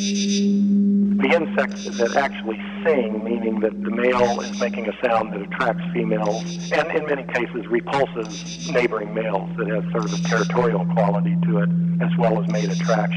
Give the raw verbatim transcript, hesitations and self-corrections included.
The insects that actually sing, meaning that the male is making a sound that attracts females, and in many cases repulses neighboring males, that has sort of a territorial quality to it, as well as mate attraction.